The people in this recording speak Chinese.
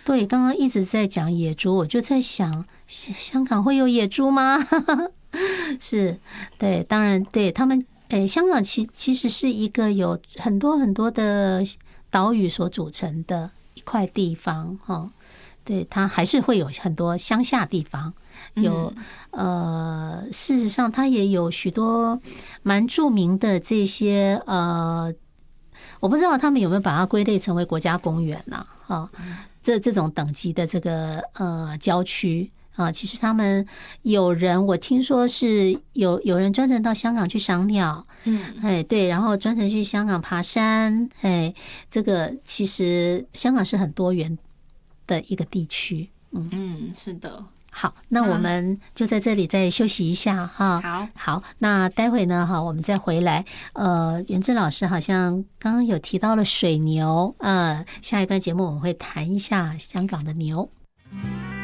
对，刚刚一直在讲野猪，我就在想，香港会有野猪吗？是，对，当然对他们，香港其实是一个有很多很多的岛屿所组成的一块地方哈。对，它还是会有很多乡下地方，有事实上它也有许多蛮著名的这些我不知道他们有没有把它归类成为国家公园呐？这种等级的这个郊区啊，其实他们我听说是有人专程到香港去赏鸟，对，然后专程去香港爬山，这个其实香港是很多元的一个地区， 是的。 好，那我们就在这里再休息一下哈。好，那待会呢我们再回来。元智老师好像刚刚有提到了水牛，下一段节目我们会谈一下香港的牛。